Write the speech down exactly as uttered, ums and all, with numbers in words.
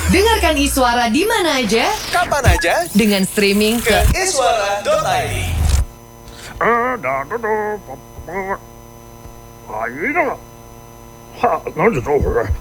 Dengarkan Iswara di mana aja, kapan aja, dengan streaming ke ke iswara dot i d. Ah, da da da, pa pa. Ah, 一个了，哈，那就这回。